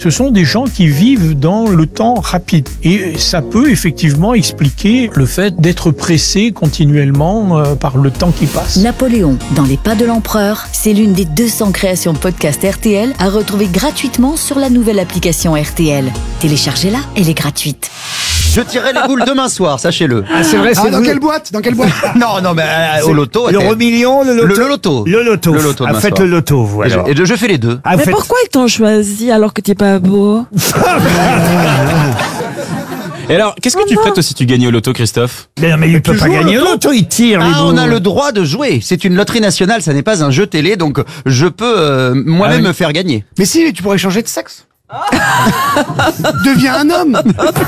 Ce sont des gens qui vivent dans le temps rapide. Et ça peut effectivement expliquer le fait d'être pressé continuellement par le temps qui passe. Napoléon, dans les pas de l'empereur, c'est l'une des 200 créations podcast RTL à retrouver gratuitement sur la nouvelle application RTL. Téléchargez-la, elle est gratuite. Je tirerai les boules demain soir, sachez-le. Ah, c'est vrai, c'est dans quelle boîte? Non, mais au loto. L'euro million, le loto. Le loto. Le loto. Le loto demain Faites soir. le loto, vous alors. Et je fais les deux. Mais pourquoi ils t'ont choisi alors que t'es pas beau? Et alors, qu'est-ce que tu ferais toi si tu gagnais au loto, Christophe? Mais il peut pas gagner au loto, il tire les On boules. a le droit de jouer. C'est une loterie nationale, ça n'est pas un jeu télé, donc je peux moi-même me faire gagner. Mais si, tu pourrais changer de sexe. Deviens un homme.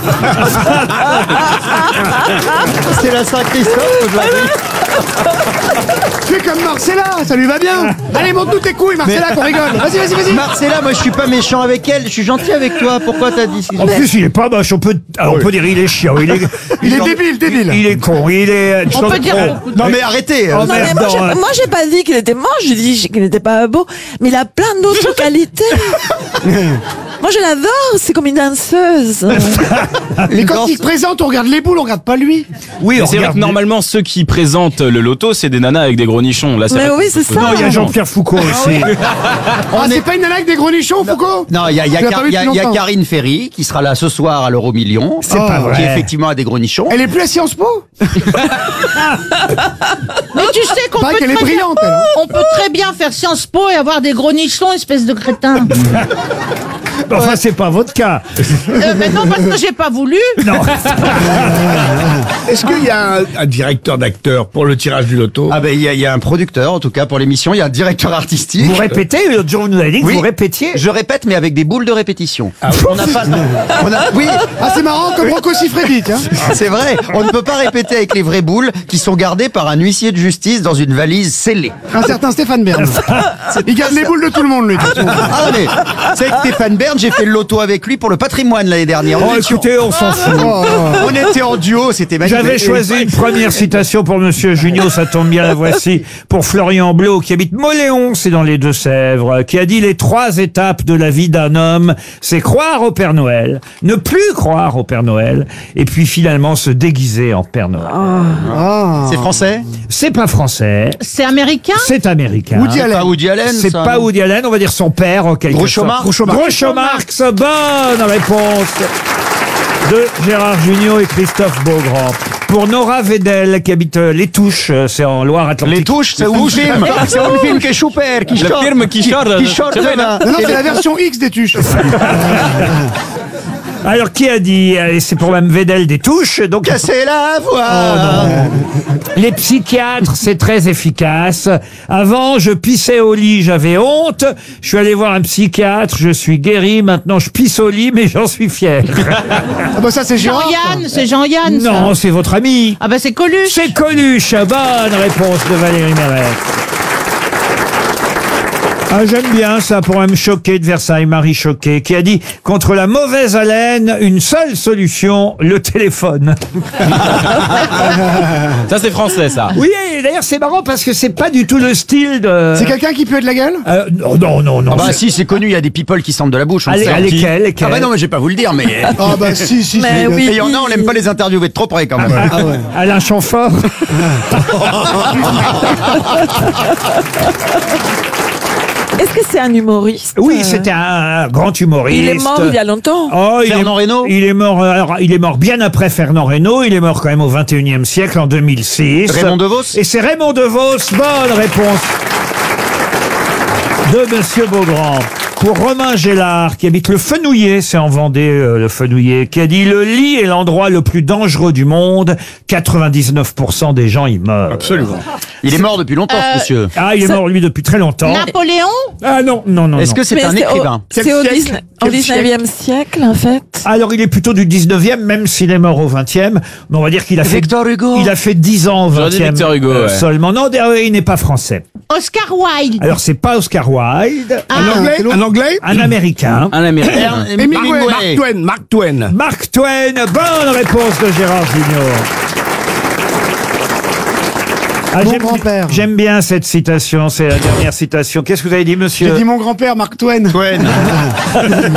C'est la Saint-Christophe aujourd'hui. Tu es comme Marcella, ça lui va bien. Allez, monte-nous tes couilles, Marcella, qu'on rigole. Vas-y. Marcella, moi je suis pas méchant avec elle, je suis gentil avec toi. Pourquoi t'as dit En plus, il est pas moche. On peut dire il est chiant. Il est débile. Il est con. Il est. On peut dire. Non mais arrêtez. Oh, Non, mais moi, j'ai pas dit qu'il était moche, j'ai dit qu'il n'était pas beau, mais il a plein d'autres qualités. Moi, je l'adore, c'est comme une danseuse. Mais quand il se présente, on regarde les boules, on regarde pas lui. Oui, Mais on c'est vrai regarde. que normalement, ceux qui présentent le loto, c'est des nanas avec des gros nichons. Là, Mais oui, c'est ça. Non, il y a Jean-Pierre Foucault aussi. C'est pas une nana avec des gros nichons, Foucault? Non, il y a Tu l'as pas vu depuis longtemps. Karine Ferry qui sera là ce soir à l'Euro Million. C'est pas vrai. Qui effectivement a des gros nichons. Elle est plus à Sciences Po? Mais tu sais qu'on Paraît peut qu'elle est très bien, brillante, elle. on peut très bien faire Sciences Po et avoir des gros nichons, espèce de crétin. Enfin, c'est pas votre cas. Mais non, parce que j'ai pas voulu. Non. Est-ce qu'il y a un directeur d'acteur pour le tirage du loto? Ah ben il y a un producteur en tout cas pour l'émission, il y a un directeur artistique. Vous répétez, l'autre jour, vous nous avez dit que Oui. vous répétiez. Je répète mais avec des boules de répétition. On n'a pas. Oui, Ah, c'est marrant, comme Rocco Siffredi, tiens. c'est vrai. On ne peut pas répéter avec les vraies boules qui sont gardées par un huissier de justice dans une valise scellée. Un certain Stéphane Bern. Il garde les boules de tout le monde, lui. de toute façon. Ah mais c'est avec Stéphane Bern, j'ai fait le loto avec lui pour le patrimoine l'année dernière. Oh, écoutez, on s'en fout. On était en duo, c'était magnifique. J'avais choisi une première citation pour Monsieur Junio, ça tombe bien, la voici, pour Florian Blot, qui habite Moléon, c'est dans les Deux-Sèvres, qui a dit: les 3 étapes de la vie d'un homme, c'est croire au Père Noël, ne plus croire au Père Noël, et puis finalement se déguiser en Père Noël. C'est français. C'est pas français, C'est américain. c'est américain. Woody Allen. Pas Woody Allen. C'est ça, pas non. Woody Allen, on va dire son père en quelque Groucho sorte. Marx. Groucho Marx, bonne réponse de Gérard Jugnot et Christophe Beaugrand. Pour Nora Vedel, qui habite Les Touches, c'est en Loire-Atlantique. Les touches, c'est un film. C'est un film qui est super, qui Le chante. film qui chante, Qui chante, c'est vrai, là. Non, c'est la version X des tuches. Alors, qui a dit, et c'est pour Mme Vedel des Touches, donc Casser la voix. les psychiatres, c'est très efficace. Avant, je pissais au lit, j'avais honte. Je suis allé voir un psychiatre, je suis guéri. Maintenant, je pisse au lit, mais j'en suis fier. Ah bah ça, c'est Gérard. Jean-Yann, c'est Jean-Yann. ça. Non, c'est votre ami. Ah bah c'est Coluche. C'est Coluche. Bonne réponse de Valérie Mérès. Ah, j'aime bien ça pour Mme Choquet de Versailles, Marie Choquet, qui a dit: contre la mauvaise haleine, une seule solution, le téléphone. Ça, c'est français, ça. Oui, et d'ailleurs, c'est marrant parce que c'est pas du tout le style de... C'est quelqu'un qui pue de la gueule? Non. Ah bah si, c'est connu, il y a des people qui sentent de la bouche. On le sait. Lesquels Ah bah non, mais je vais pas vous le dire, mais. Ah bah si. Mais oui. Et il y en a, on n'aime pas les interviewer de trop près quand même. Ah ouais. Alain Chamfort. Est-ce que c'est un humoriste? Oui, c'était un grand humoriste. Il est mort il y a longtemps. Oh, Fernand Reynaud. Il est mort. Alors, il est mort bien après Fernand Reynaud. Il est mort quand même au 21e siècle, en 2006. Raymond DeVos. Et c'est Raymond DeVos. Bonne réponse de Monsieur Beaugrand. Pour Romain Gélard, qui habite le Fenouillet, c'est en Vendée, le Fenouillet, qui a dit: le lit est l'endroit le plus dangereux du monde. 99% des gens y meurent. Absolument. Il est mort depuis longtemps, ce monsieur. Ah, il est mort, lui, depuis très longtemps. Napoléon. Ah non. Est-ce que c'est Mais un écrivain? C'est au 19e siècle, en fait. Alors, il est plutôt du 19e, même s'il est mort au 20e. Mais on va dire qu'il a fait... Victor Hugo. Il a fait 10 ans au J'aurais dit 20e. Victor Hugo, ouais. Seulement. Non, il n'est pas français. Oscar Wilde. Alors, c'est pas Oscar Wilde. Un anglais? Un Américain. Un américain. Hemingway. Mark Twain. Mark Twain. Bonne réponse de Gérard Jugnot. Ah, Mon grand-père. J'aime bien cette citation, c'est la dernière citation. Qu'est-ce que vous avez dit, monsieur? J'ai dit mon grand-père, Mark Twain. Twain.